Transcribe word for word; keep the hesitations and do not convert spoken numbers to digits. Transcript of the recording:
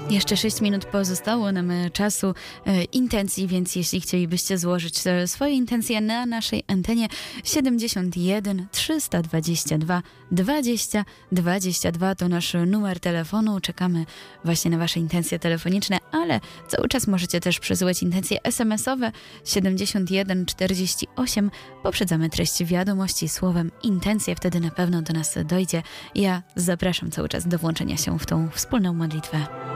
Jeszcze sześć minut pozostało nam e, czasu e, intencji, więc jeśli chcielibyście złożyć e, swoje intencje na naszej antenie siedemdziesiąt jeden trzysta dwadzieścia dwa dwadzieścia dwadzieścia dwa to nasz numer telefonu. Czekamy właśnie na wasze intencje telefoniczne, ale cały czas możecie też przesyłać intencje es em esowe siedemdziesiąt jeden czterdzieści osiem. Poprzedzamy treść wiadomości słowem intencje, wtedy na pewno do nas dojdzie. Ja zapraszam cały czas do włączenia się w tą wspólną modlitwę.